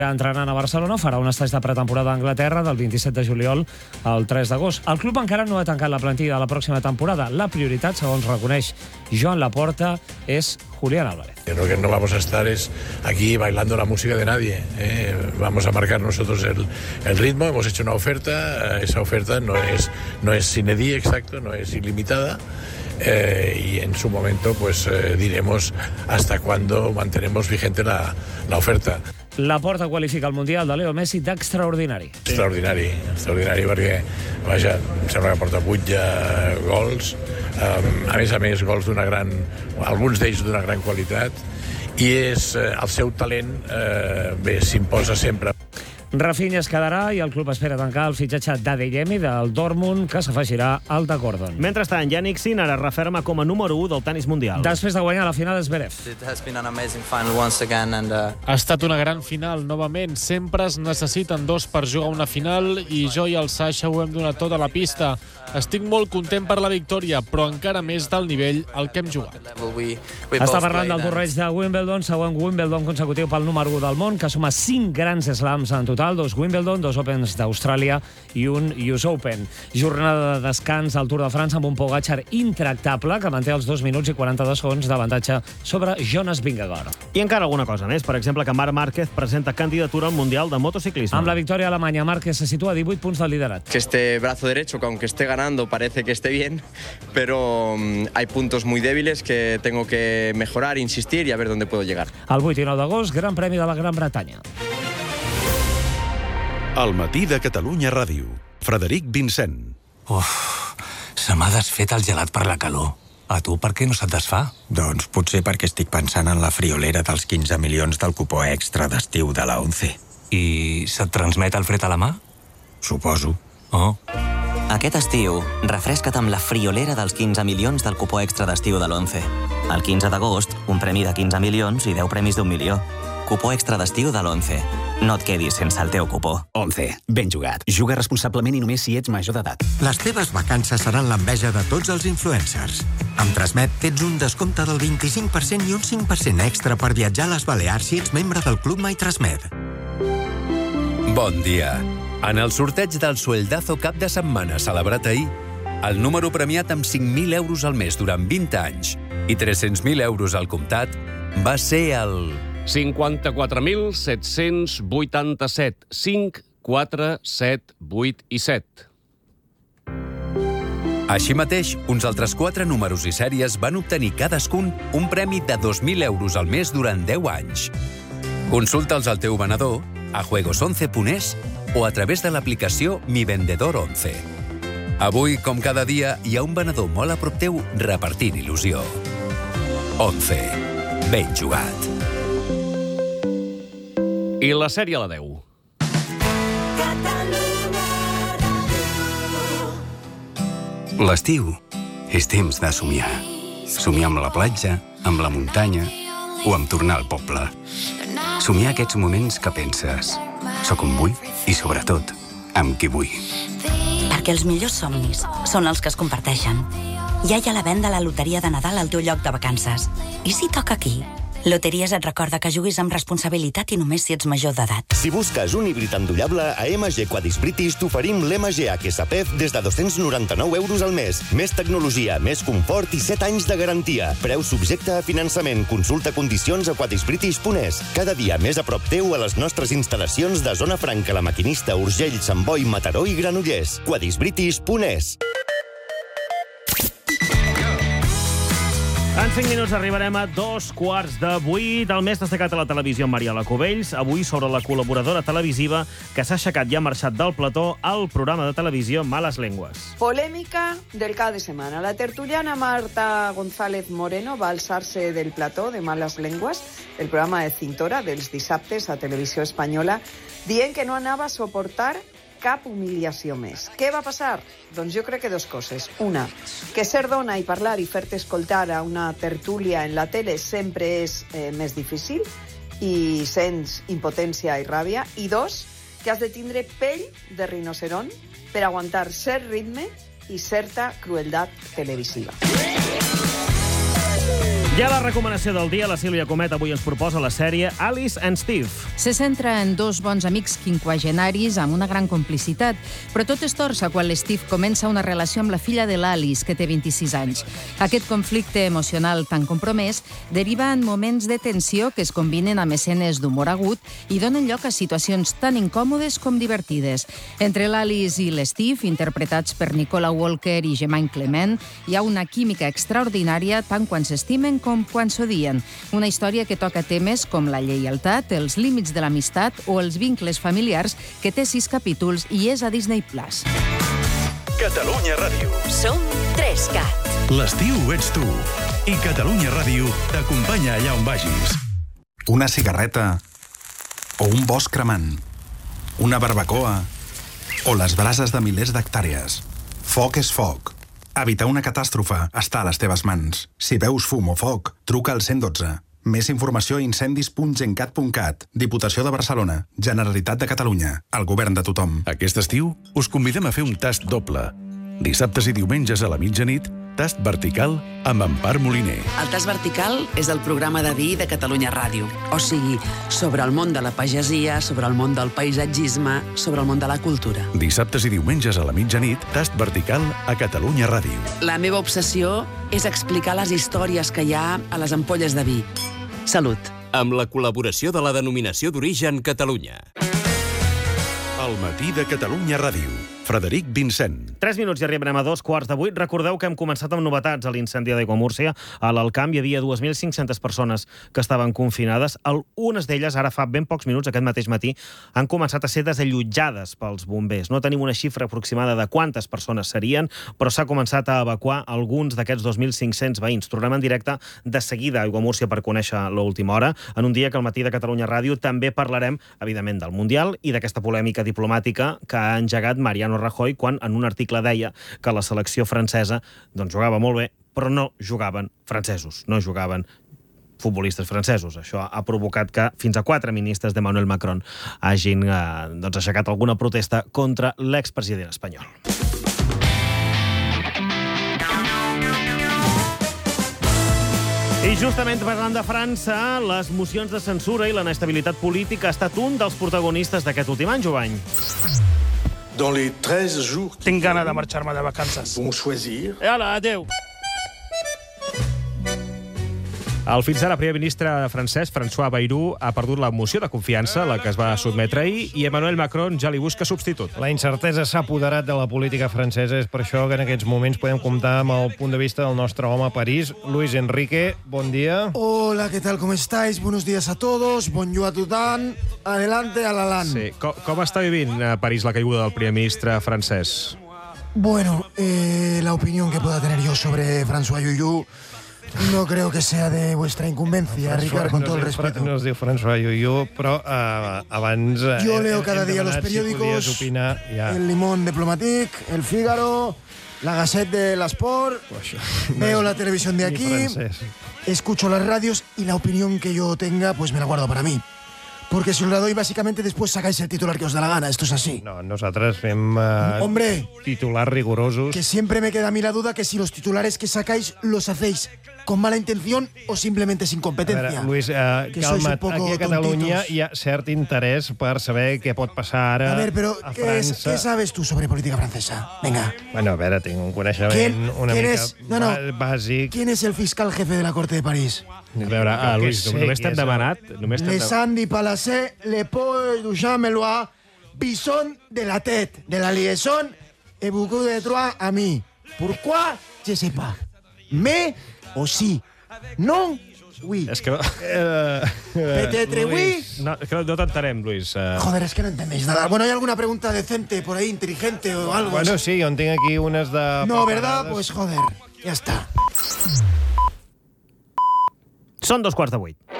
Entrenant a Barcelona, farà un estatge de pretemporada a Anglaterra del 27 de juliol al 3 d'agost. El club encara no ha tancat la plantilla de la pròxima temporada. La prioritat, segons reconeix Joan Laporta, és Julián Álvarez. Lo que no vamos a estar es aquí bailando la música de nadie. Vamos a marcar nosotros el ritmo. Hemos hecho una oferta. Esa oferta no es sine die, exacto, no es ilimitada. Y en su momento pues diremos hasta cuándo mantenemos vigente la oferta. Laporta qualifica el Mundial de Leo Messi d'extraordinari. Extraordinari perquè, vaja, em sembla que porta 8 gols, a més gols alguns d'ells d'una gran qualitat, i el seu talent s'imposa sempre. Rafinha es quedarà i el club espera tancar el fitxatge d'Adeyemi del Dortmund, que s'afegirà al de Gordon. Mentrestant, Yannick Sinner es referma com a número 1 del tenis mundial. Després de guanyar la final, Zverev. Ha estat una gran final, novament. Sempre es necessiten dos per jugar una final i jo i el Sasha ho hem donat tot a la pista. Estic molt content per la victòria, però encara més del nivell al que hem jugat. Està parlant del torneig de Wimbledon, següent Wimbledon consecutiu pel número 1 del món, que suma 5 grans slams en total, 2 Wimbledon, 2 Opens d'Austràlia i un US Open. Jornada de descans al Tour de França amb un Pogačar intractable que manté els 2 minuts i 42 segons d'avantatge sobre Jonas Vingegaard. I encara alguna cosa més, per exemple, que Marc Márquez presenta candidatura al Mundial de Motociclisme. Amb la victòria alemanya, Márquez se situa a 18 punts del liderat. Que este brazo derecho, que aunque esté ganando, parece que esté bien, pero hay puntos muy débiles que tengo que mejorar, insistir y a ver dónde puedo llegar. El 8 i 9 d'agost, Gran Premi de la Gran Bretanya. Al matí de Catalunya Ràdio. Frederic Vincent. Se m'ha desfet el gelat per la calor. A tu per què no se't desfà? Doncs potser perquè estic pensant en la friolera dels 15 milions del cupó extra d'estiu de la 11. I se't transmet el fred a la mà? Suposo. Oh. Aquest estiu, refresca't amb la friolera dels 15 milions del cupó extra d'estiu de l'11. El 15 d'agost, un premi de 15 milions i 10 premis d'1 milió. Cupó extra d'estiu de l'11. No et quedis sense el teu cupó. 11. Ben jugat. Juga responsablement i només si ets major d'edat. Les teves vacances seran l'enveja de tots els influencers. Amb Transmet tens un descompte del 25% i un 5% extra per viatjar a les Balears si ets membre del Club My Transmet. Bon dia. En el sorteig del Sueldazo cap de setmana celebrat ahir, el número premiat amb 5.000 euros al mes durant 20 anys i 300.000 euros al comptat va ser el 54.787. 5, 4, 7, 8 i 7. Així mateix, uns altres 4 números i sèries van obtenir cadascun un premi de 2.000 euros al mes durant 10 anys. Consulta'ls al teu venedor, a juegos11.es o a través de l'aplicació Mi Vendedor 11. Avui, com cada dia, hi ha un venedor molt a prop teu repartint il·lusió. 11. Ben jugat. I la sèrie a la 10. L'estiu és temps de somiar. Somiar amb la platja, amb la muntanya o amb tornar al poble. Somiar aquests moments que penses «Soc on vull» i, sobretot, amb qui vull. Perquè els millors somnis són els que es comparteixen. Ja hi ha la venda a la loteria de Nadal al teu lloc de vacances. I si toca aquí? Loteries et recorda que juguis amb responsabilitat i només si ets major d'edat. Si busques un híbrid endollable, a MG Quadis British t'oferim l'MG HSPF des de 299 euros al mes. Més tecnologia, més confort i 7 anys de garantia. Preu subjecte a finançament. Consulta condicions a quadisbritish.es. Cada dia més a prop teu a les nostres instal·lacions de Zona Franca, La Maquinista, Urgell, Sant Boi, Mataró i Granollers. quadisbritish.es. En 5 minuts arribarem a 7:45. El més destacat a la televisió amb Mariela Cubells. Avui sobre la col·laboradora televisiva que s'ha aixecat i ha marxat del plató al programa de televisió Malas Lenguas. Polèmica del cap de setmana. La tertuliana Marta González Moreno va alçar-se del plató de Malas Lenguas, el programa de Cintora dels dissabtes a Televisió Espanyola, dient que no anava a suportar cap humiliació més. Què va passar? Doncs jo crec que 2 coses. Una, que ser dona i parlar i fer-te escoltar a una tertúlia en la tele sempre és més difícil i sents impotència i ràbia. I 2, que has de tindre pell de rinoceront per aguantar cert ritme i certa crueldat televisiva. I a la recomanació del dia, la Sílvia Comet avui ens proposa la sèrie Alice and Steve. Se centra en dos bons amics quinquagenaris amb una gran complicitat, però tot es torça quan l'Steve comença una relació amb la filla de l'Alice, que té 26 anys. Aquest conflicte emocional tan compromès deriva en moments de tensió que es combinen amb escenes d'humor agut i donen lloc a situacions tan incòmodes com divertides. Entre l'Alice i l'Steve, interpretats per Nicola Walker i Jemaine Clement, hi ha una química extraordinària tant quan s'estimen com quan s'odien. Una història que toca temes com la lleialtat, els límits de l'amistat o els vincles familiars, que té 6 capítols i és a Disney+. Catalunya Ràdio. Som 3CAT. L'estiu ets tu. I Catalunya Ràdio t'acompanya allà on vagis. Una cigarreta o un bosc cremant, una barbacoa o les brases de milers d'hectàrees. Foc és foc. Evitar una catàstrofe està a les teves mans. Si veus fum o foc, truca al 112. Més informació a incendis.gencat.cat. Diputació de Barcelona. Generalitat de Catalunya. El govern de tothom. Aquest estiu us convidem a fer un tast doble. Dissabtes i diumenges a la mitjanit, tast vertical amb Empar Moliner. El tast vertical és el programa de vi de Catalunya Ràdio. O sigui, sobre el món de la pagesia, sobre el món del paisatgisme, sobre el món de la cultura. Dissabtes i diumenges a la mitjanit, tast vertical a Catalunya Ràdio. La meva obsessió és explicar les històries que hi ha a les ampolles de vi. Salut. Amb la col·laboració de la Denominació d'Origen Catalunya. El matí de Catalunya Ràdio. Frederic Vincent. 3 minuts i arribarem a 2:15. Recordeu que hem començat amb novetats a l'incendi d'Aiguamúrcia. A l'Alcamp hi havia 2.500 persones que estaven confinades. Algunes d'elles, ara fa ben pocs minuts, aquest mateix matí, han començat a ser desallotjades pels bombers. No tenim una xifra aproximada de quantes persones serien, però s'ha començat a evacuar alguns d'aquests 2.500 veïns. Tornem en directe de seguida a Aiguamúrcia per conèixer l'última hora, en un dia que al matí de Catalunya Ràdio també parlarem, evidentment, del Mundial i d'aquesta polèmica diplomàtica que ha engegat Mariano Rajoy quan en un article deia que la selecció francesa doncs, jugava molt bé, però no jugaven francesos, no jugaven futbolistes francesos. Això ha provocat que fins a 4 ministres d'Emmanuel Macron hagin aixecat alguna protesta contra l'expresident espanyol. I justament parlant de França, les mocions de censura i la inestabilitat política ha estat un dels protagonistes d'aquest últim any, Jovany. Tinc gana de marxar-me de vacances. Hola, adeu. El fins ara primer ministre francès, François Bayrou, ha perdut la moció de confiança, la que es va sotmetre ahir, i Emmanuel Macron ja li busca substitut. La incertesa s'ha apoderat de la política francesa. És per això que en aquests moments podem comptar amb el punt de vista del nostre home a París, Luis Enrique. Bon dia. Hola, ¿qué tal? ¿Cómo estáis? Buenos días a todos. Bonjour a tothom. Adelante a l'Alan. Sí. Com està vivint a París la caiguda del primer ministre francès? Bueno, la opinión que pueda tener yo sobre François Yuyu no creo que sea de vuestra incumbencia, Ricard, con todo el respeto. No es diu François Yuyu, però abans... Yo leo cada día los periódicos, el Limón Diplomatique, el Figaro, la Gazette de l'Esport, veo la televisión de aquí, escucho las radios y la opinión que yo tenga, pues me la guardo para mí. Porque si os la doy, básicamente después sacáis el titular que os da la gana. Esto es así. No, nosaltres fem titulars rigorosos. Que siempre me queda a mí la duda que si los titulares que sacáis los hacéis con mala intención o simplemente sin competencia. A veure, Luis, calma't. Aquí a Catalunya hi ha cert interès per saber què pot passar ara a França. ¿Qué sabes tú sobre política francesa? Venga. Bueno, a veure, tinc un coneixement una mica bàsic. ¿Quién es el fiscal jefe de la Corte de París? A veure, Luis, només t'hem demanat... Les Andy Palacé, Le Paul Duchamp Melois, Bison de la tête, de la liaison, et beaucoup de trois amis. Pourquoi? Je sais pas. Mais o sí. Non? Oui. És que... Peut-être oui. No, és que no t'entenem, Luis. Joder, es que no entendéis nada. Bueno, ¿hay alguna pregunta decente por ahí, inteligente o algo? Bueno, sí, jo en tinc aquí unes de... No, ¿verdad? Pues joder, ya está. Són 2:15.